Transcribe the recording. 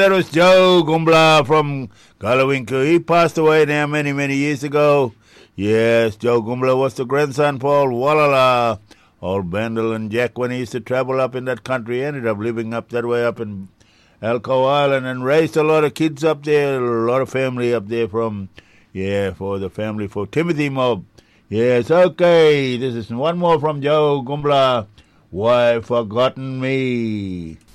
that was Joe Gumbla from Gallowinkel. He passed away there many, many years ago. Yes, Joe Gumbla was the grandson Paul Wallala. Old Bendel and Jack, when he used to travel up in that country, ended up living up that way up in Elko Island and raised a lot of kids up there, a lot of family up there for the family, for Timothy Mob. Yes, okay, this is one more from Joe Gumbla. Why Forgotten Me?